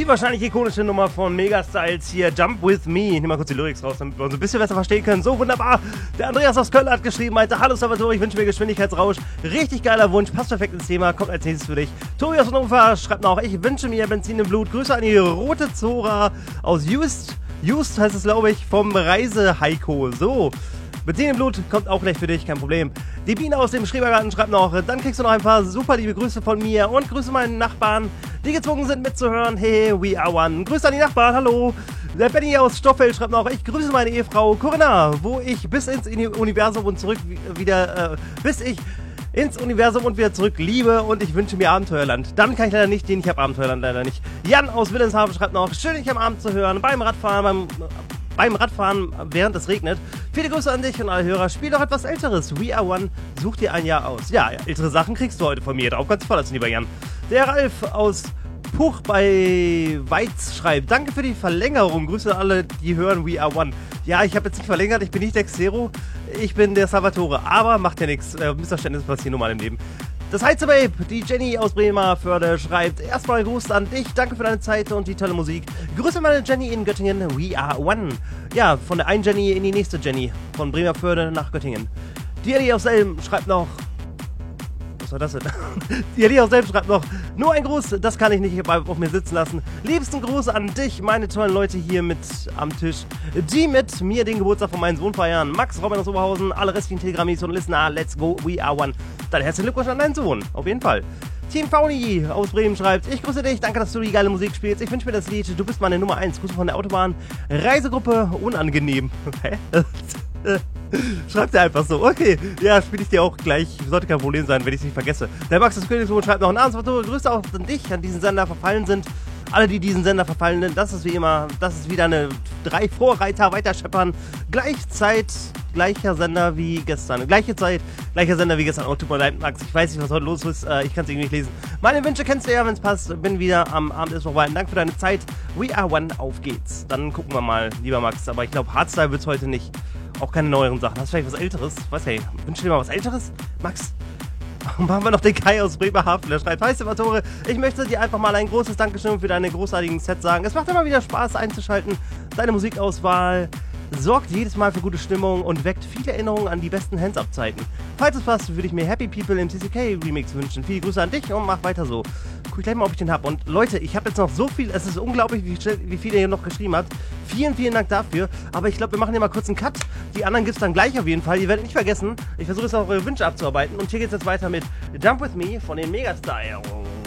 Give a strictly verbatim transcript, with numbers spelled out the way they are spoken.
wahrscheinlich ikonische Nummer von Megastyles hier, Jump With Me. Ich nehme mal kurz die Lyrics raus, damit wir uns ein bisschen besser verstehen können. So, wunderbar. Der Andreas aus Köln hat geschrieben, meinte, hallo Salvatore, ich wünsche mir Geschwindigkeitsrausch. Richtig geiler Wunsch, passt perfekt ins Thema, kommt als nächstes für dich. Tobi aus Hannover schreibt noch, ich wünsche mir Benzin im Blut. Grüße an die rote Zora aus Just, Just heißt es glaube ich, vom Reise-Heiko. So. Benzin im Blut kommt auch gleich für dich, kein Problem. Die Biene aus dem Schrebergarten schreibt noch, dann kriegst du noch ein paar super liebe Grüße von mir und Grüße meinen Nachbarn, die gezwungen sind mitzuhören. Hey, we are one. Grüße an die Nachbarn, hallo. Der Benny aus Stoffeld schreibt noch, ich grüße meine Ehefrau Corinna, wo ich bis ins Universum und zurück wieder, äh, bis ich ins Universum und wieder zurück liebe und ich wünsche mir Abenteuerland. Dann kann ich leider nicht, den ich habe Abenteuerland leider nicht. Jan aus Wilhelmshaven schreibt noch, schön dich am Abend zu hören, beim Radfahren, beim... Beim Radfahren, während es regnet. Viele Grüße an dich und alle Hörer. Spiel doch etwas Älteres. We Are One. Such dir ein Jahr aus. Ja, ältere Sachen kriegst du heute von mir. Darauf kannst du verlassen, lieber Jan. Der Ralf aus Puch bei Weiz schreibt, danke für die Verlängerung. Grüße an alle, die hören We Are One. Ja, ich habe jetzt nicht verlängert. Ich bin nicht der Xero. Ich bin der Salvatore. Aber macht ja nichts. Äh, Missverständnis passiert normal im Leben. Das Heizebabe, die Jenny aus Bremerförde, schreibt, erstmal Gruß an dich, danke für deine Zeit und die tolle Musik. Grüße meine Jenny in Göttingen, we are one. Ja, von der einen Jenny in die nächste Jenny, von Bremerförde nach Göttingen. Die Eddie aus Selm schreibt noch, was war das denn? Die Eddie aus Selm schreibt noch, nur ein Gruß, das kann ich nicht auf mir sitzen lassen. Liebsten Gruß an dich, meine tollen Leute hier mit am Tisch, die mit mir den Geburtstag von meinem Sohn feiern. Max, Robin aus Oberhausen, alle restlichen Telegrammis und Listener, let's go, we are one. Dann herzlichen Glückwunsch an deinen Sohn, auf jeden Fall. Team Fauni aus Bremen schreibt, ich grüße dich, danke, dass du die geile Musik spielst. Ich wünsche mir das Lied, du bist meine Nummer eins. Grüße von der Autobahn. Reisegruppe, unangenehm. Hä? Schreibt er einfach so. Okay, ja, spiele ich dir auch gleich. Sollte kein Problem sein, wenn ich es nicht vergesse. Der Max des Königssohn schreibt noch einen Abend. Grüße auch an dich, an diesen Sender verfallen sind. Alle, die diesen Sender verfallen sind, das ist wie immer, das ist wieder eine drei Vorreiter weiterscheppern. Gleichzeit, gleicher Sender wie gestern. Gleiche Zeit, gleicher Sender wie gestern. Oh, tut mir leid, Max, ich weiß nicht, was heute los ist. Ich kann es irgendwie nicht lesen. Meine Wünsche kennst du ja, wenn es passt. Bin wieder am Abend ist vorbei. Danke für deine Zeit. We are one, auf geht's. Dann gucken wir mal, lieber Max. Aber ich glaube, Hardstyle wird's heute nicht. Auch keine neueren Sachen. Hast du vielleicht was Älteres? Was, hey, wünschst du dir mal was Älteres? Max? Machen wir noch den Kai aus Bremerhaven, der schreibt, hi Salvatore, ich möchte dir einfach mal ein großes Dankeschön für deine großartigen Sets sagen. Es macht immer wieder Spaß einzuschalten. Deine Musikauswahl sorgt jedes Mal für gute Stimmung und weckt viele Erinnerungen an die besten Hands-Up-Zeiten. Falls es passt, würde ich mir Happy People im T C K-Remix wünschen. Viele Grüße an dich und mach weiter so. Guck ich gleich mal, ob ich den habe. Und Leute, ich habe jetzt noch so viel, es ist unglaublich, wie, wie viel ihr hier noch geschrieben habt. Vielen, vielen Dank dafür. Aber ich glaube, wir machen hier mal kurz einen Cut. Die anderen gibt es dann gleich auf jeden Fall. Ihr werdet nicht vergessen, ich versuche jetzt noch eure Wünsche abzuarbeiten. Und hier geht es jetzt weiter mit Jump With Me von den Megastyles.